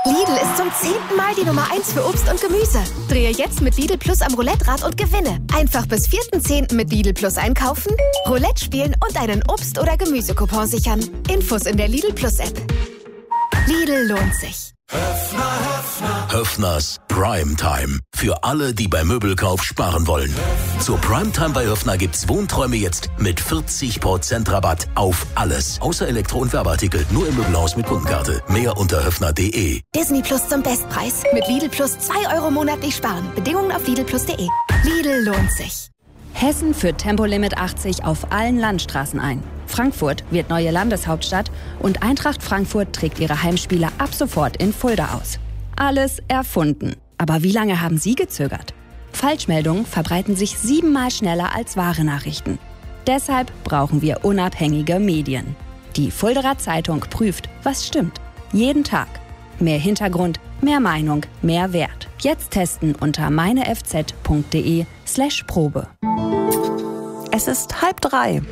Lidl ist zum 10. Mal die Nummer 1 für Obst und Gemüse. Drehe jetzt mit Lidl Plus am Roulette-Rad und gewinne. Einfach bis 4.10. mit Lidl Plus einkaufen, Roulette spielen und einen Obst- oder Gemüsecoupon sichern. Infos in der Lidl Plus App. Lidl lohnt sich. Höffners Primetime. Für alle, die beim Möbelkauf sparen wollen. Zur Primetime bei Höffner gibt's Wohnträume jetzt mit 40% Rabatt auf alles. Außer Elektro- und Werbeartikel. Nur im Möbelhaus mit Kundenkarte. Mehr unter höffner.de. Disney Plus zum Bestpreis. Mit Lidl Plus 2 € monatlich sparen. Bedingungen auf lidlplus.de. Lidl lohnt sich. Hessen führt Tempolimit 80 auf allen Landstraßen ein. Frankfurt wird neue Landeshauptstadt und Eintracht Frankfurt trägt ihre Heimspiele ab sofort in Fulda aus. Alles erfunden. Aber wie lange haben Sie gezögert? Falschmeldungen verbreiten sich 7-mal schneller als wahre Nachrichten. Deshalb brauchen wir unabhängige Medien. Die Fuldaer Zeitung prüft, was stimmt. Jeden Tag. Mehr Hintergrund, mehr Meinung, mehr Wert. Jetzt testen unter meinefz.de/Probe. Es ist 2:30.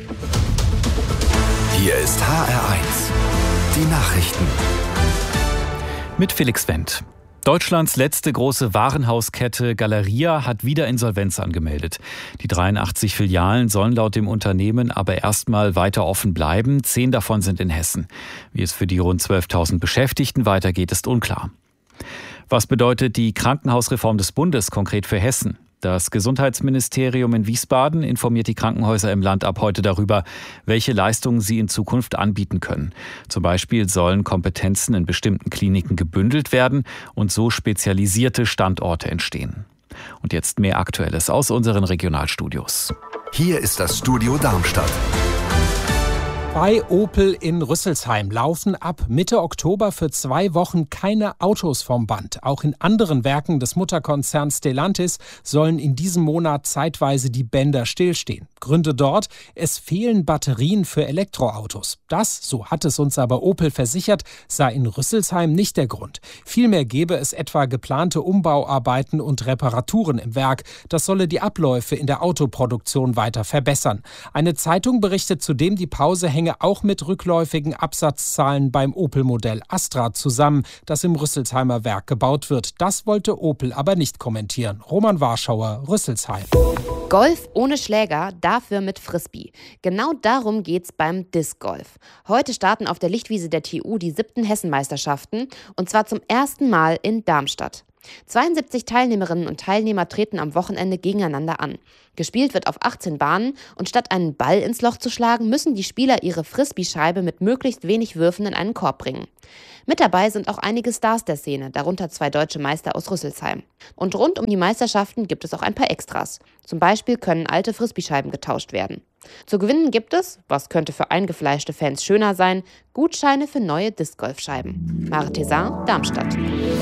Hier ist HR1. Die Nachrichten. Mit Felix Wendt. Deutschlands letzte große Warenhauskette Galeria hat wieder Insolvenz angemeldet. Die 83 Filialen sollen laut dem Unternehmen aber erstmal weiter offen bleiben. 10 davon sind in Hessen. Wie es für die rund 12.000 Beschäftigten weitergeht, ist unklar. Was bedeutet die Krankenhausreform des Bundes konkret für Hessen? Das Gesundheitsministerium in Wiesbaden informiert die Krankenhäuser im Land ab heute darüber, welche Leistungen sie in Zukunft anbieten können. Zum Beispiel sollen Kompetenzen in bestimmten Kliniken gebündelt werden und so spezialisierte Standorte entstehen. Und jetzt mehr Aktuelles aus unseren Regionalstudios. Hier ist das Studio Darmstadt. Bei Opel in Rüsselsheim laufen ab Mitte Oktober für 2 Wochen keine Autos vom Band. Auch in anderen Werken des Mutterkonzerns Stellantis sollen in diesem Monat zeitweise die Bänder stillstehen. Gründe dort: es fehlen Batterien für Elektroautos. Das, so hat es uns aber Opel versichert, sei in Rüsselsheim nicht der Grund. Vielmehr gäbe es etwa geplante Umbauarbeiten und Reparaturen im Werk. Das solle die Abläufe in der Autoproduktion weiter verbessern. Eine Zeitung berichtet zudem, die Pause hänge auch mit rückläufigen Absatzzahlen beim Opel-Modell Astra zusammen, das im Rüsselsheimer Werk gebaut wird. Das wollte Opel aber nicht kommentieren. Roman Warschauer, Rüsselsheim. Golf ohne Schläger, dafür mit Frisbee. Genau darum geht's beim Disc Golf. Heute starten auf der Lichtwiese der TU die 7. Hessenmeisterschaften und zwar zum ersten Mal in Darmstadt. 72 Teilnehmerinnen und Teilnehmer treten am Wochenende gegeneinander an. Gespielt wird auf 18 Bahnen und statt einen Ball ins Loch zu schlagen, müssen die Spieler ihre Frisbee-Scheibe mit möglichst wenig Würfen in einen Korb bringen. Mit dabei sind auch einige Stars der Szene, darunter 2 deutsche Meister aus Rüsselsheim. Und rund um die Meisterschaften gibt es auch ein paar Extras. Zum Beispiel können alte Frisbee-Scheiben getauscht werden. Zu gewinnen gibt es, was könnte für eingefleischte Fans schöner sein, Gutscheine für neue Disc-Golf-Scheiben. Mare Thézin, Darmstadt.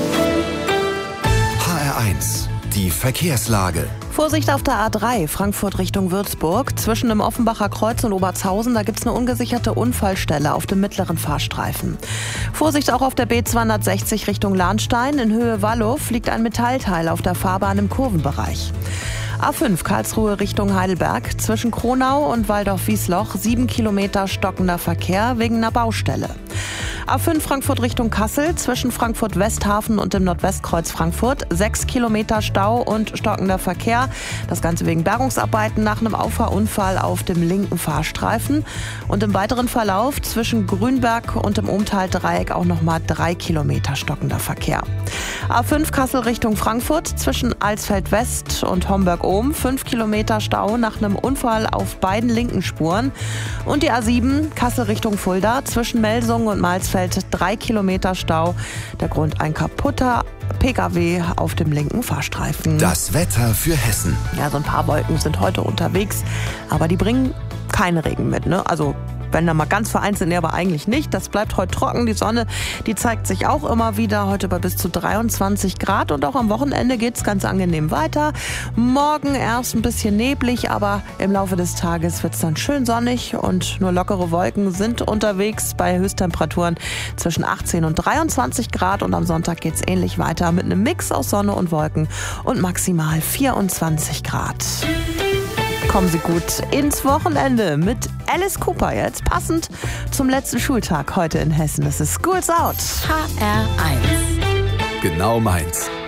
HR1. Die Verkehrslage. Vorsicht auf der A3, Frankfurt Richtung Würzburg. Zwischen dem Offenbacher Kreuz und Obertshausen, da gibt es eine ungesicherte Unfallstelle auf dem mittleren Fahrstreifen. Vorsicht auch auf der B260 Richtung Lahnstein. In Höhe Wallow liegt ein Metallteil auf der Fahrbahn im Kurvenbereich. A5 Karlsruhe Richtung Heidelberg. Zwischen Kronau und Waldorf-Wiesloch 7 Kilometer stockender Verkehr wegen einer Baustelle. A5 Frankfurt Richtung Kassel. Zwischen Frankfurt-Westhafen und dem Nordwestkreuz Frankfurt 6 Kilometer Stau und stockender Verkehr. Das Ganze wegen Bergungsarbeiten nach einem Auffahrunfall auf dem linken Fahrstreifen. Und im weiteren Verlauf zwischen Grünberg und dem Umtal-Dreieck auch nochmal 3 Kilometer stockender Verkehr. A5 Kassel Richtung Frankfurt. Zwischen Alsfeld-West und Homburg-Ohm 5 Kilometer Stau nach einem Unfall auf beiden linken Spuren. Und die A7 Kassel Richtung Fulda. Zwischen Melsungen und Malsfeld 3 Kilometer Stau. Der Grund: ein kaputter PKW auf dem linken Fahrstreifen. Das Wetter für Hessen. Ja, so ein paar Wolken sind heute unterwegs, aber die bringen keinen Regen mit, ne? Also wenn da mal ganz vereinzelt, aber eigentlich nicht. Das bleibt heute trocken. Die Sonne, die zeigt sich auch immer wieder. Heute bei bis zu 23 Grad. Und auch am Wochenende geht es ganz angenehm weiter. Morgen erst ein bisschen neblig, aber im Laufe des Tages wird es dann schön sonnig. Und nur lockere Wolken sind unterwegs bei Höchsttemperaturen zwischen 18 und 23 Grad. Und am Sonntag geht es ähnlich weiter mit einem Mix aus Sonne und Wolken und maximal 24 Grad. Kommen Sie gut ins Wochenende mit Alice Cooper, jetzt passend zum letzten Schultag heute in Hessen. Das ist School's Out. HR1. Genau meins.